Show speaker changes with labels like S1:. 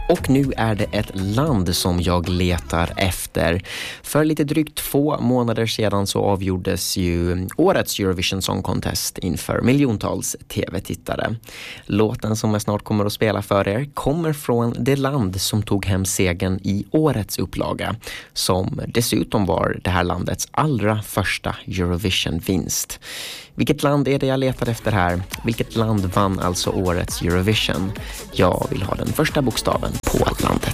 S1: Och nu är det ett land som jag letar efter. För lite drygt 2 månader sedan så avgjordes ju årets Eurovision Song Contest inför miljontals tv-tittare. Låten som jag snart kommer att spela för er kommer från det land som tog hem segern i årets upplaga, som dessutom var det här landets allra första Eurovision-vinst. Vilket land är det jag letar efter här? Vilket land vann alltså årets Eurovision? Jag vill ha den första bokstaven på landet.